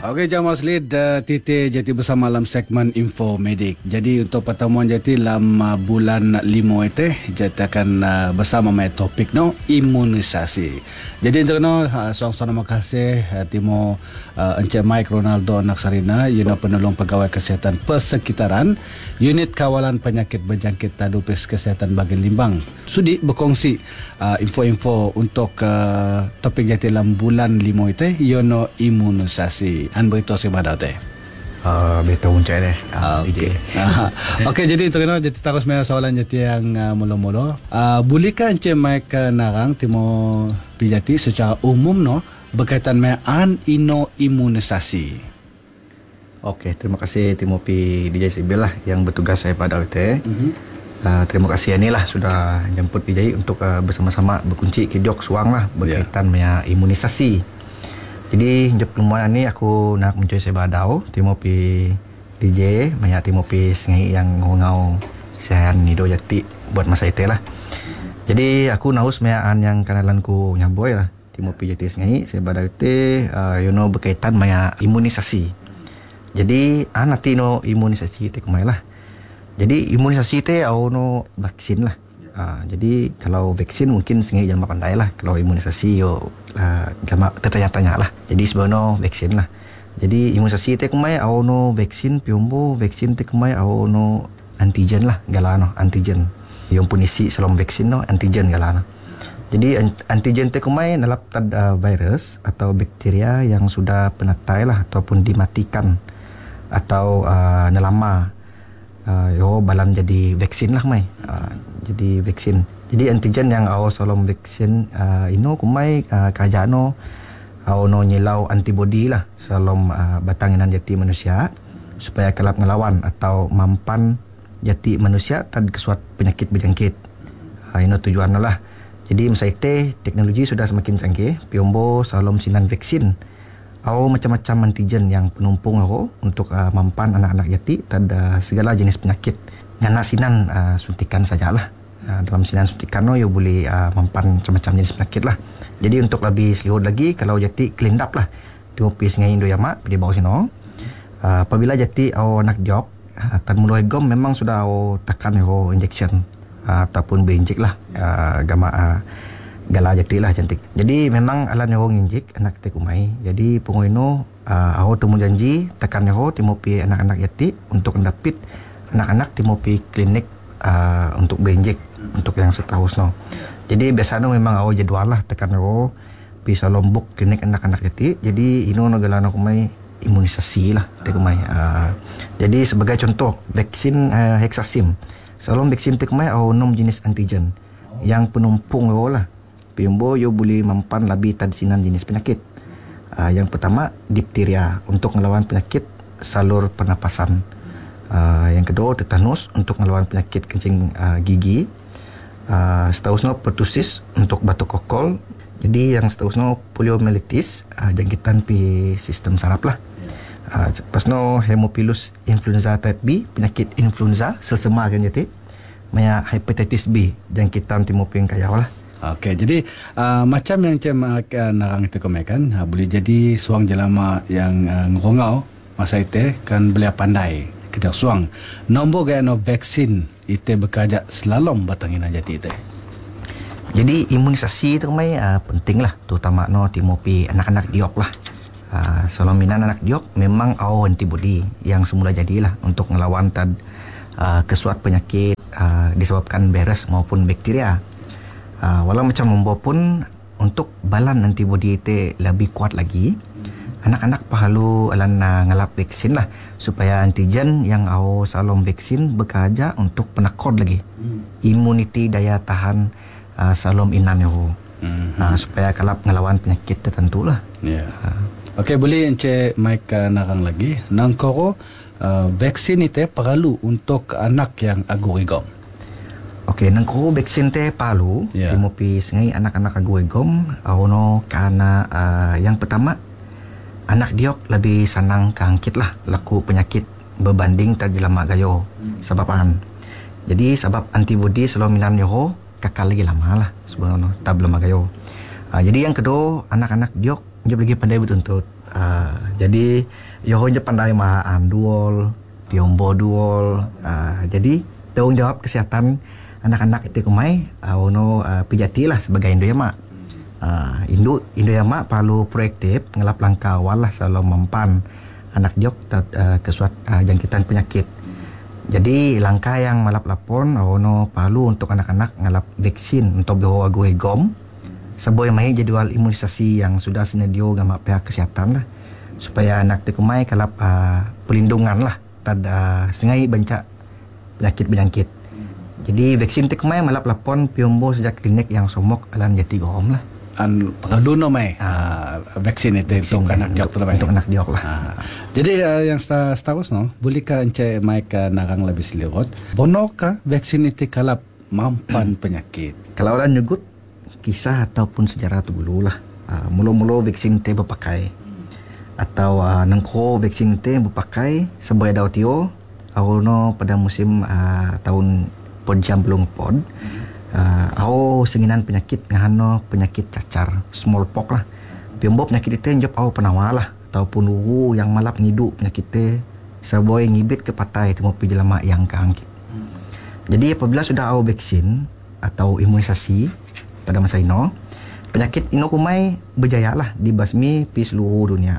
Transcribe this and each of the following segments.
Okey, Jam Maslid, Titi Jati bersama dalam segmen Info Medik. Jadi untuk pertemuan Jati dalam bulan 5 itu, Jati akan bersama mai topik no imunisasi. Jadi untuk no seorang terima kasih Timo Encik Mike Ronaldo Naksarina, Yuna penolong pegawai kesihatan persekitaran Unit Kawalan Penyakit Berjangkit Tadupis Kesihatan Bagian Limbang. Sudi berkongsi info-info untuk topik Jati dalam bulan 5 itu, Yono imunisasi. An beritahu saya pada teh. Betul uncai deh. Okey. Okey, jadi itu kena jadi terus mai soalan jati yang mula-mula. Bolehkah Encik Mike narang timo pijati secara umum no berkaitan dengan imunisasi? Okey, terima kasih Timo Pi DJ Sibil lah yang bertugas saya pada teh. Terima kasih Ani lah sudah jemput DJ untuk bersama-sama berkunci kidiok suang lah berkaitan dengan imunisasi. Jadi jep lumayan ni aku nak mencari sebadau Timo Pi DJ banyak Timo Pi sengi yang ngau saya nido jati buat masa itu lah. Jadi aku naus mean yang kanalanku nyaboy lah Timo Pi jati sengi sebadau itu berkaitan maya imunisasi. Jadi nanti no imunisasi itu kumai lah. Jadi imunisasi itu no vaksin lah. Jadi kalau vaksin mungkin sengi jangan pandai lah. Kalau imunisasi jangan tertanya-tanya lah. Jadi sebenarnya vaksin lah. Jadi imunisasi itu kumai no vaksin piumbo vaksin itu kumai no antigen lah galano antigen. Yang pun isi selama vaksin no antigen galano. Jadi antigen itu kumai nalap tad virus atau bakteria yang sudah penatai lah ataupun dimatikan atau nelama. Balam jadi vaksin lah mai. Jadi vaksin. Jadi antigen yang salam vaksin ino kumai kajano no nyelau antibody lah salam batanginan jati manusia supaya kelap ngelawan atau mampan jati manusia tad kesuat penyakit berjangkit. Ino tujuan lah. Jadi masa itu teknologi sudah semakin canggih. Piombo salam sinan vaksin. Macam-macam antigen yang penumpung untuk mampan anak-anak jati tada segala jenis penyakit. Ngana sinan suntikan sajalah. Dalam sinan suntikan boleh mampan macam-macam jenis penyakit lah. Jadi untuk lebih seliut lagi kalau jati kelindap lah. Timo Pi sengai Indo Yamak di bawah sini. Apabila jati anak diok tan mulai gom memang sudah tekan injection ataupun berinjek lah gala jati lah cantik. Jadi memang alan yang injek anak kita kumai. Jadi pengoino temu janji tekan Timo Pi anak-anak jati untuk mendapit anak-anak Timo Pi klinik untuk berinjek untuk yang setahun no. Jadi biasanya memang jadwal lah tekan pi Lombok klinik anak-anak jati. Jadi ino galana kumai imunisasi lah te kumai. Jadi sebagai contoh vaksin hexasim. Salom vaksin te kumai 6 jenis antigen yang penumpung lah. Piumbo boleh mampan lebih tadsinan jenis penyakit. Yang pertama dipteria untuk melawan penyakit salur pernapasan. Yang kedua tetanus untuk melawan penyakit kencing gigi. Seterusnya pertusis untuk batuk kokol. Jadi yang seterusnya poliomyelitis jangkitan pi sistem saraf lah. Pasno Haemophilus influenza type B penyakit influenza selsema kan jadi. Maya hepatitis B jangkitan Timo Pi kayau lah. Okey, jadi macam yang Encik narang itu komekan, boleh jadi suang jelama yang ngongau masa itu kan belia pandai kedak suang. Nombor gaya no vaksin itu bekerja selalu batangina jati itu. Jadi imunisasi itu mai penting lah, terutama no Timo Pi anak-anak diok lah. Solominan anak diok memang antibody yang semula jadilah untuk melawan tad kesuat penyakit disebabkan virus maupun bakteria. Walau macam membawa pun untuk balan antibody itu lebih kuat lagi, anak-anak perlu alan ngalap vaksin lah supaya antigen yang salom vaksin bekerja untuk penakut lagi imuniti daya tahan salom inan supaya kalap ngelawan penyakit tertentu lah. Okey, boleh Encik Mike narang lagi nangkoro vaksin itu perlu untuk anak yang agorigom. Okey, nangko vaksin te palu Timo Pi sengai anak-anak agorigom no karena yang pertama anak diok lebih senang kangkit lah laku penyakit berbanding terjelama gayo sebaban. Jadi sebab antibody selalu minan yo kakal lagi lama lah sebenarnya tak belum gayo. Jadi yang kedua anak-anak diok dia lagi pandai bertuntut. Jadi yoho je pandai mahaan duol, piombo duol. Jadi tanggung jawab kesihatan anak-anak itu kumai ono pijati lah sebagai Indo Yama. Indo Yama perlu proaktif ngelap langkah awal lah selalu mempan anak jok kesuat jangkitan penyakit. Jadi langkah yang malap lapon ono perlu untuk anak-anak ngelap vaksin untuk bawa gue gom. Sebuah mai jadual imunisasi yang sudah senedio gama pihak kesihatan lah supaya anak tekumai kalap pelindungan lah tad sengai banca penyakit. Jadi vaksin tekumai malap lapon piombo sejak klinik yang somok alan jati gom lah. Perlu no mai vaksin itu untuk anak jok tu lah. Untuk anak jok lah. Jadi yang setaus no, boleh ka encai mai ka narang lebih selirot. Bono ka vaksin itu kalap mampan penyakit. Kalau orang nyugut kisah ataupun sejarah tu dulu lah. Mula-mula vaksin itu berpakai atau nengko vaksin itu berpakai sebagai dautio awalnya pada musim tahun podjam belum pod. Senginan penyakit ngahano penyakit cacar smallpox lah. Piombo penyakit itu njop penawar lah ataupun uru yang malap ngidu penyakit itu sebagai ngibit ke patai temu pi jelema yang keangkit. Jadi apabila sudah vaksin atau imunisasi pada masa ino, penyakit ino kumai berjaya lah dibasmi pi seluruh dunia.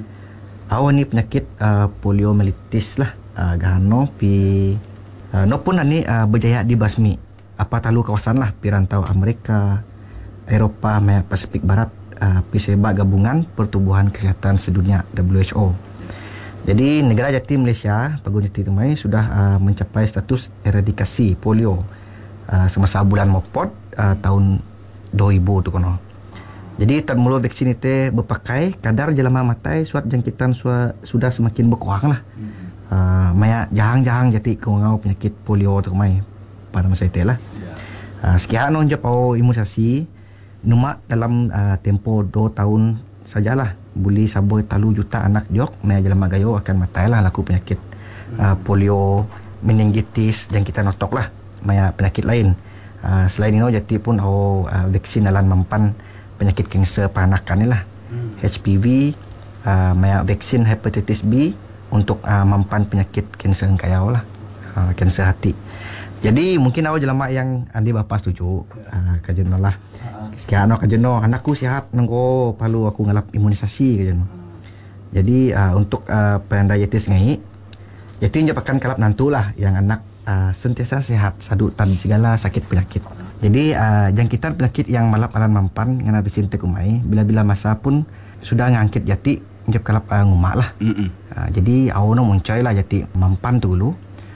Ni penyakit poliomyelitis lah gahano pi no pun ani berjaya dibasmi apa talu kawasan lah pirantau Amerika, Eropah, Pasifik Barat piseba gabungan pertubuhan kesihatan sedunia WHO. Jadi negara jati Malaysia pagun jati temai sudah mencapai status eradikasi polio semasa bulan Mopot tahun 2000 tu kono. Jadi tan mula vaksin itu berpakai kadar jelema matai suat jangkitan sudah semakin berkurang lah. Maya jahang jati kongau penyakit polio tu mai pada masa itu lah. Sekian on jauh imunisasi Numa dalam tempo 2 tahun sajalah boleh saboi talu juta anak jok maya jelema gayo akan matai lah laku penyakit polio, meningitis jangkitan otak lah maya penyakit lain. Selain itu jati pun vaksin dalam mempan penyakit kanser panakan ni lah. HPV, maya vaksin hepatitis B untuk mempan penyakit kanser kayau lah, kanser hati. Jadi mungkin awak jelema yang andi bapa setuju kajen lah. Sekian kajen anakku sihat nengko perlu aku ngalap imunisasi kajen. Jadi untuk pandai jati sengai jati njapakan kalap nantulah yang anak sentiasa sehat sadu tan segala sakit penyakit. Jadi jangkitan penyakit yang malap alan mampan ngana vaksin tekumai bila-bila masa pun sudah ngangkit jati njap kalap ngumak lah. Jadi awak muncai lah jati mampan tu dulu.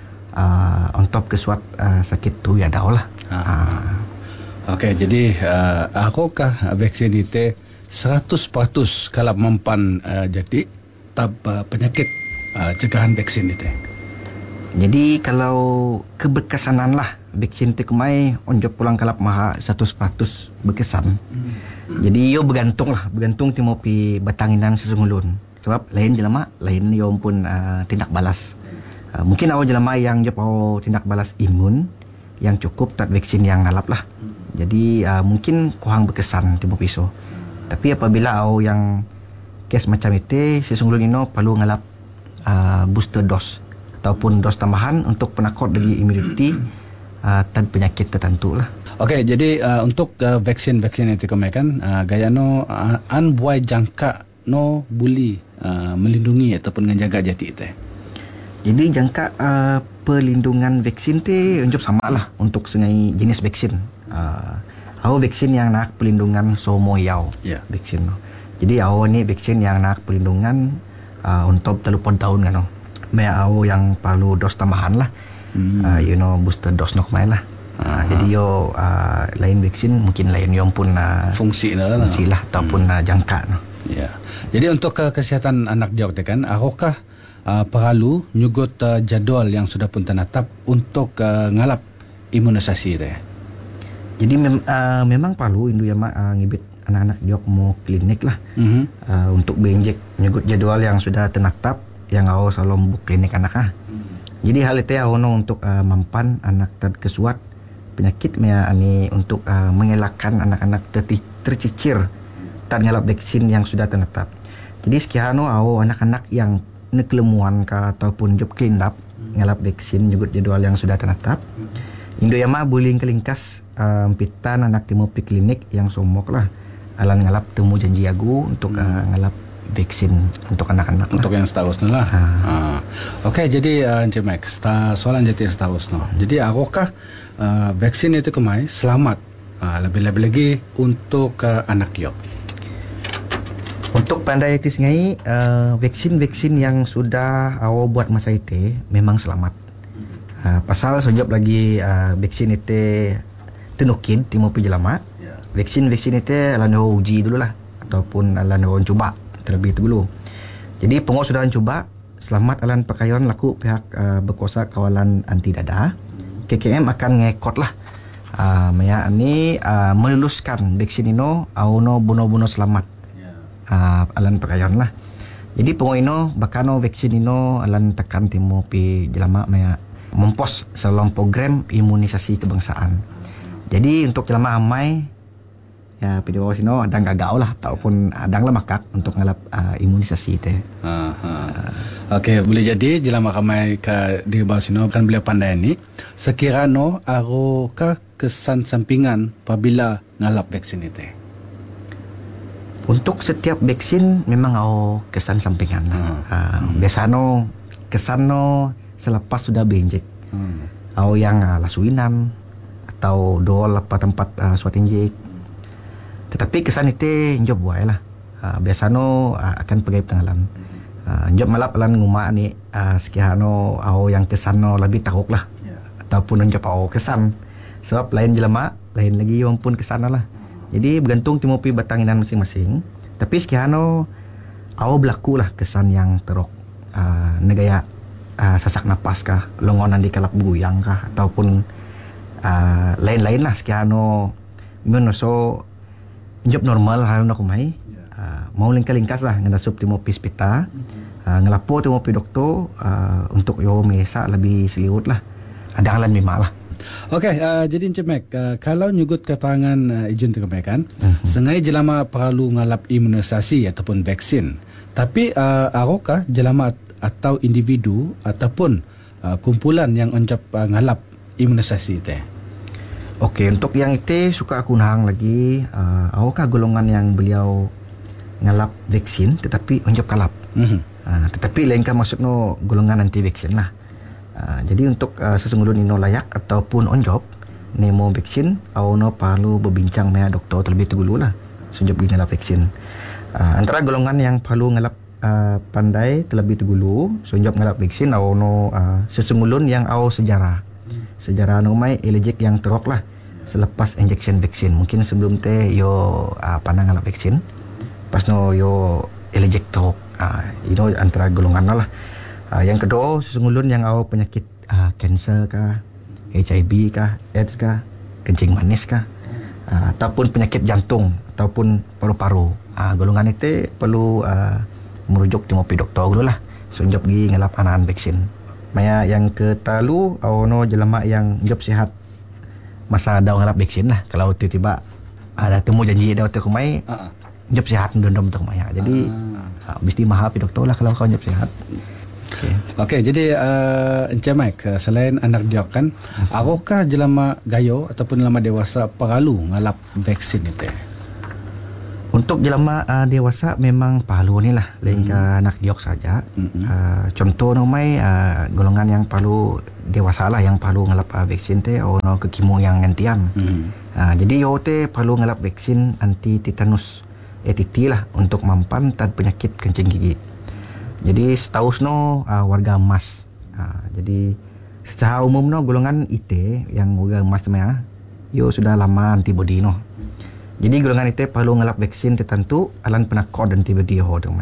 On top kesuat sakit tu ya dah lah. Okey, jadi akukah vaksin itu 100% kalap mempan jati tab penyakit cegahan vaksin itu? Jadi kalau keberkesanan lah vaksin tu kemai onjok pulang kalap maha 100% berkesan. Jadi yo bergantung timo pi batanginan sesungulun. Sebab lain jelema, lain yo pun tindak balas. Mungkin awak jelema yang jauh tindak balas imun yang cukup tak vaksin yang nalap lah. Jadi mungkin kurang berkesan timo piso. Tapi apabila awak yang kes macam itu sesungguhnya ino perlu ngalap booster dose ataupun dos tambahan untuk penakut dari immunity dan penyakit tertentu lah. Okey, jadi untuk vaksin-vaksin itu kemakan gaya no buai jangka no buli melindungi ataupun menjaga jati itu. Jadi jangka perlindungan vaksin tu unjuk sama lah untuk sengai jenis vaksin. Vaksin yang nak perlindungan somo yau vaksin. Jadi ni vaksin yang nak perlindungan untuk telupon tahun kan. Maya yang perlu dos tambahan lah. Booster dose nok main lah. Jadi lain vaksin mungkin lain yang pun fungsi lah ataupun jangka. Ya. Jadi untuk kesihatan anak jawab kan, akukah perlu nyugut jadual yang sudah pun tenatap untuk ngalap imunisasi itu. Jadi memang perlu Indu Yama ngibit anak-anak jok mau klinik lah untuk benjek nyugut jadual yang sudah tenatap yang awal selalu buk klinik anak Jadi hal itu untuk mampan anak terkesuat penyakit ani untuk mengelakkan anak-anak tercicir tak ngalap vaksin yang sudah tenatap. Jadi sekian anak-anak yang nekelemuan ataupun job clean up ngalap vaksin juga jadual yang sudah ternatap. Indo Yama buling kelingkas pitan anak temu pi klinik yang somok lah alan ngalap temu janji aku untuk ngalap vaksin untuk anak-anak untuk lah. yang seterusnya lah. Okey, jadi Encik Max, soalan jadi seterusnya. Jadi apakah vaksin itu kemai selamat lebih-lebih lagi untuk anak yok? Untuk pandai itu sengai vaksin-vaksin yang sudah awak buat masa itu memang selamat. Pasal sejak lagi vaksin itu tenukin timo pi jelama. Vaksin-vaksin itu alan uji dulu lah ataupun alan orang cuba terlebih dulu. Jadi pengok sudah cuba selamat alan pakaian laku pihak berkuasa kawalan anti dada. KKM akan ngekot lah. Maya ni meluluskan vaksin ino auno buno-buno selamat. Alan pakaian lah. Jadi pengok ino bakano vaksin ino alan tekan timo pi jelama maya mempos dalam program imunisasi kebangsaan. Jadi untuk jelama amai ya pi bawah sino adang gagau lah ataupun adang lah makak untuk ngalap imunisasi teh. Okey, boleh jadi jelama kamai ke di bawah sino kan beliau pandai ni. Sekiranya arokah kesan sampingan apabila ngalap vaksin itu? Untuk setiap vaksin memang kesan sampingan. Biasanya kesan selepas sudah benjek. Yang lasuinan atau dol apa tempat suat injek. Tetapi kesan itu job buai lah. Biasanya akan pergi tenggelam. Job malap lan nguma ni sekiano yang kesan lebih tahuk lah. Ataupun job kesan. Sebab lain jelema, lain lagi yang pun kesan lah. Jadi bergantung timo pi batanginan masing-masing. Tapi sekiano berlaku lah kesan yang teruk. Negaya sesak napas kah, longonan di kalap buyang kah, ataupun lain-lain lah sekiano so job normal halon aku mai. Mau lingkas lah ngendasup timo pi hospital. Ngelapo timo pi doktor untuk yo mesa lebih seliut lah. Ada alan mima lah. Okey, jadi Encik Mac, kalau nyugut keterangan izin terkemaikan, sengai jelama perlu ngalap imunisasi ataupun vaksin. Tapi arokah jelama atau individu ataupun kumpulan yang uncap ngalap imunisasi teh? Okey, untuk yang itu suka aku nahang lagi, arokah golongan yang beliau ngalap vaksin tetapi uncap kalap. Tetapi lain kan maksudnya golongan anti vaksin lah. Jadi untuk sesungguhnya ino layak ataupun on job nemo vaksin no perlu berbincang dengan doktor terlebih dahulu lah sejak ngalap vaksin. Antara golongan yang perlu ngalap pandai terlebih dahulu sejak ngalap vaksin no sesungguhnya yang sejarah no mai allergic yang teruk lah selepas injection vaksin. Mungkin sebelum teh yo pandang ngalap vaksin pas no yo allergic teruk. Antara golongan lah. Yang kedua, sesungguhnya yang penyakit kanser kah, HIV kah, AIDS kah, kencing manis kah, ataupun penyakit jantung ataupun paru-paru. Golongan itu perlu merujuk temu pi doktor dulu lah. Sejak pergi ngalap anahan vaksin. Maya yang ketalu, no jelema yang job sihat masa dah ngalap vaksin lah. Kalau tiba-tiba ada temu janji dah waktu kumai, job sihat ndom tu maya. Jadi mesti mahal pi doktor lah kalau kau job sihat. Okey, jadi Encik Mac, selain anak diok kan, apakah jelama gayo ataupun jelama dewasa perlu ngalap vaksin itu? Untuk jelama dewasa memang perlu ni lah, lain ke anak diok saja. Contoh nomai golongan yang perlu dewasa lah yang perlu ngalap vaksin teh no kekimu yang gantian. Jadi yo teh perlu ngalap vaksin anti tetanus ETT lah untuk mampan tad penyakit kencing gigi. Jadi setahu warga emas. Jadi secara umum golongan IT yang warga emas yo sudah lama antibody Jadi golongan IT perlu ngalap vaksin tertentu alan penakod antibody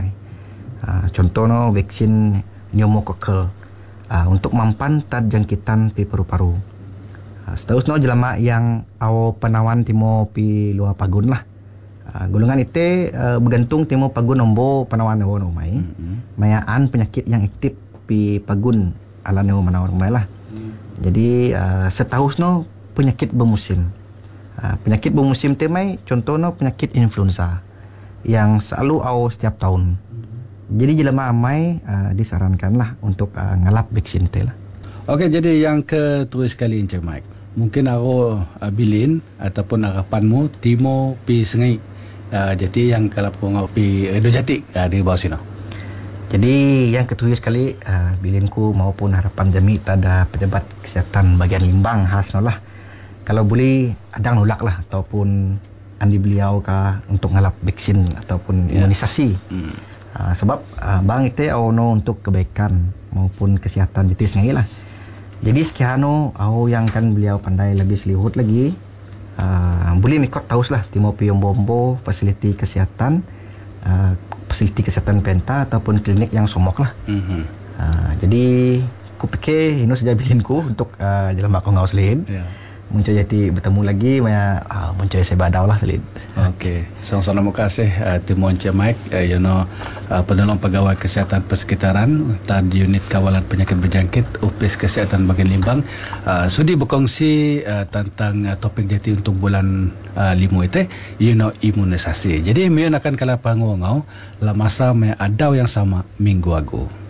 contoh vaksin pneumococcal untuk mampan tad jangkitan pi paru-paru. Setahu jelama yang penawan timo pi luar pagun lah. Golongan itu bergantung temo pagun nombo penawan no mai. Mayaan penyakit yang aktif pi pagun ala no manawar mai lah. Jadi setahu penyakit bermusim. Penyakit bermusim temai contohnya penyakit influenza yang selalu setiap tahun. Jadi jelema amai disarankanlah untuk ngalap vaksin teh lah. Okey, jadi yang kedua sekali Encik Mike, mungkin aku bilin ataupun harapanmu Timo pi sengai jadi yang kalap ko ngau pi do jati di bawah sini. Jadi yang kedua sekali bilinku maupun harapan jami tada pejabat kesihatan bagian Limbang khas lah. Kalau boleh adang nolak lah ataupun andi beliau ka untuk ngalap vaksin ataupun imunisasi. Sebab bang itu no untuk kebaikan maupun kesihatan jadi sengai lah. Jadi sekiano au yang kan beliau pandai lebih selihut lagi boleh mikot taus lah Timo Piong Bombo fasiliti kesihatan penta ataupun klinik yang somok lah. Jadi ku fikir ini saja bilinku untuk jalan bakong ngau selin. Muncul jadi bertemu lagi muncul saya badau lah selin. Okey, sama-sama terima kasih Timo Encik Mike penolong pegawai kesihatan persekitaran tad unit kawalan penyakit berjangkit Opis Kesihatan Bagian Limbang sudi berkongsi tentang topik jati untuk bulan 5 itu imunisasi. Jadi mian akan kala pangungau la masa me adau yang sama minggu agu.